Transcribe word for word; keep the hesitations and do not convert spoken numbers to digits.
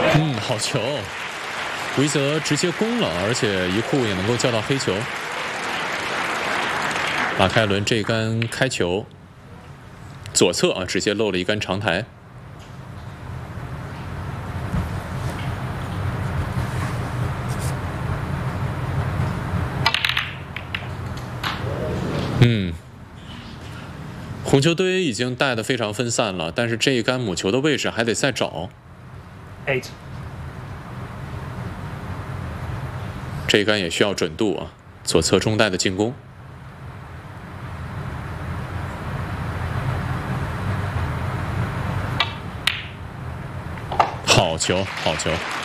嗯，好球，维泽直接攻了，而且一库也能够叫到黑球。马凯伦这杆开球，左侧啊直接漏了一杆长台。嗯。 红球堆已经带得非常分散了，但是这一杆母球的位置还得再找。 Eight， 这一杆也需要准度啊，左侧中带的进攻。好球，好球。